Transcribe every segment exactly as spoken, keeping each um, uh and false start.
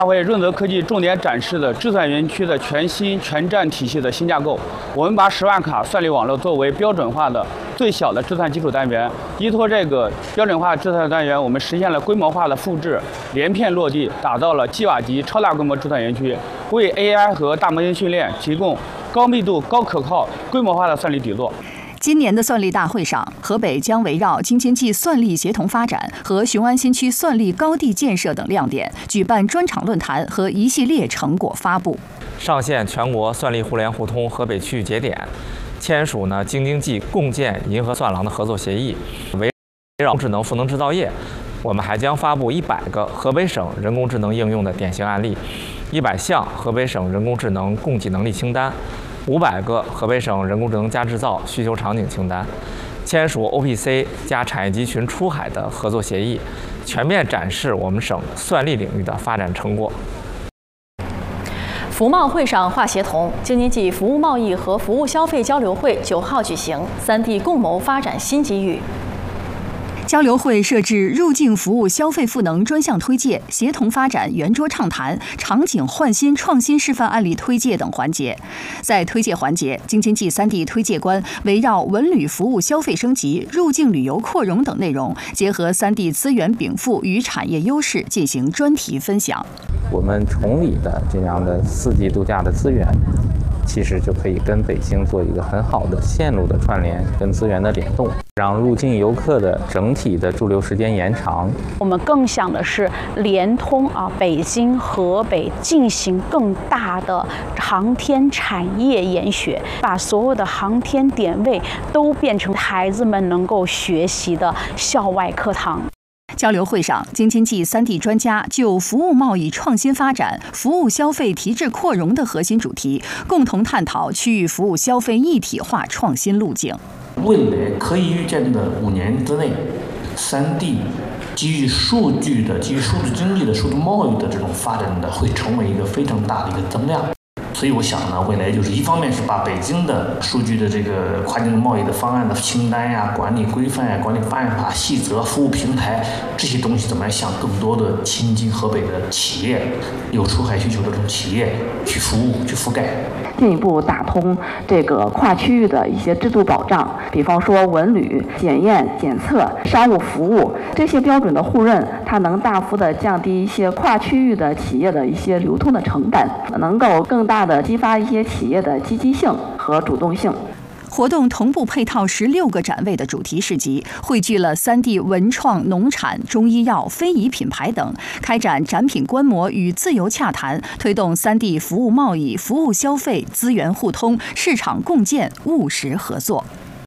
为润泽科技重点展示的智算园区的全新全站体系的新架构。我们把十万卡算力网络作为标准化的最小的智算基础单元，依托这个标准化智算单元，我们实现了规模化的复制，连片落地，打造了基瓦级超大规模智算园区，为 A I 和大模型训练提供高密度、高可靠、规模化的算力底座。 今年的算力大会上，河北将围绕京津冀算力协同发展和雄安新区算力高地建设等亮点，举办专场论坛和一系列成果发布。 上线全国算力互联互通河北区域节点，签署呢京津冀共建银河算廊的合作协议。围绕智能赋能制造业，我们还将发布一百个河北省人工智能应用的典型案例，一百项河北省人工智能供给能力清单。五百个河北省人工智能加制造需求场景清单，签署 O P C 加产业集群出海的合作协议，全面展示我们省算力领域的发展成果。 服贸会上话协同，京津冀服务贸易和服务消费交流会九号举行，三地共谋发展新机遇。 交流会设置入境服务消费赋能专项推介、协同发展圆桌畅谈、场景焕新创新示范案例推介等环节。在推介环节，京津冀三地推介官围绕文旅服务消费升级、入境旅游扩容等内容，结合三地资源禀赋与产业优势进行专题分享。 我们崇礼的这样的四季度假的资源，其实就可以跟北京做一个很好的线路的串联跟资源的联动，让入境游客的整体的驻留时间延长。 我们更想的是联通啊北京、河北进行更大的航天产业研学，把所有的航天点位都变成孩子们能够学习的校外课堂。 交流会上，京津冀三地专家就服务贸易创新发展、服务消费提质扩容的核心主题，共同探讨区域服务消费一体化创新路径。 未来可以预见的五年之内，三地基于数据的、基于数字经济的、数字贸易的这种发展呢，会成为一个非常大的一个增量。所以我想呢，未来就是一方面是把北京的数据的这个跨境贸易的方案的清单呀、管理规范呀、管理办法细则、服务平台这些东西，怎么样向更多的亲近河北的企业、有出海需求的这种企业去服务、去覆盖。 进一步打通这个跨区域的一些制度保障，比方说文旅、检验、检测、商务服务这些标准的互认，它能大幅的降低一些跨区域的企业的一些流通的成本，能够更大的激发一些企业的积极性和主动性。 活动同步配套十六个展位的主题市集，汇聚了三地文创、农产、中医药、非遗品牌等，开展展品观摩与自由洽谈，推动三地服务贸易、服务消费资源互通、市场共建务实合作。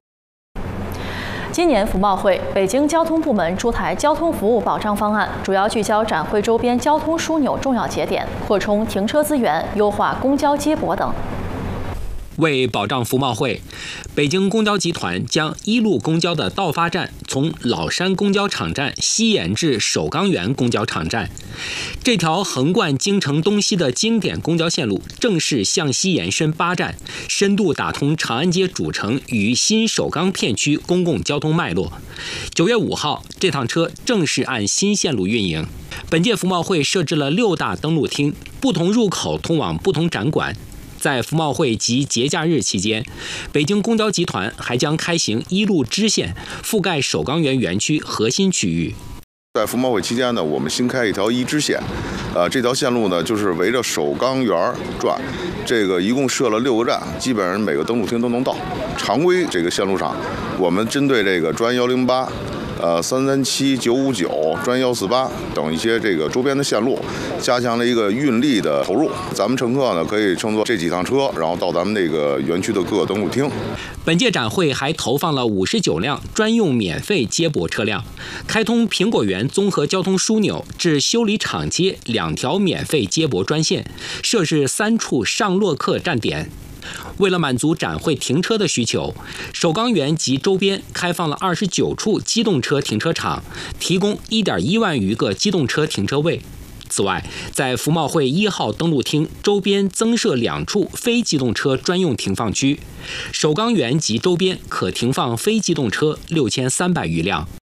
今年服贸会，北京交通部门出台交通服务保障方案，主要聚焦展会周边交通枢纽重要节点，扩充停车资源，优化公交接驳等。 为保障服贸会，北京公交集团将一路公交的到发站从老山公交场站西延至首钢园公交场站。这条横贯京城东西的经典公交线路正式向西延伸八站，深度打通长安街主城与新首钢片区公共交通脉络。九月五号，这趟车正式按新线路运营。本届服贸会设置了六大登陆厅，不同入口通往不同展馆。在服贸会及节假日期间，北京公交集团还将开行一路支线，覆盖首钢园园区核心区域。 在服贸会期间呢，我们新开一条一支线，呃，这条线路呢就是围着首钢园转，这个一共设了六个站，基本上每个登陆厅都能到。常规这个线路上，我们针对这个专幺零八。呃，三三七、九五九、专幺四八等一些这个周边的线路，加强了一个运力的投入。咱们乘客呢可以乘坐这几趟车，然后到咱们那个园区的各个登陆厅。 本届展会还投放了五十九辆专用免费接驳车辆，开通苹果园综合交通枢纽至修理厂街两条免费接驳专线，设置三处上落客站点。为了满足展会停车的需求，首钢园及周边开放了二十九处机动车停车场，提供一点一万余个机动车停车位。此外，在服贸会一号登陆厅周边增设两处非机动车专用停放区，首钢园及周边可停放非机动车六千三百余辆。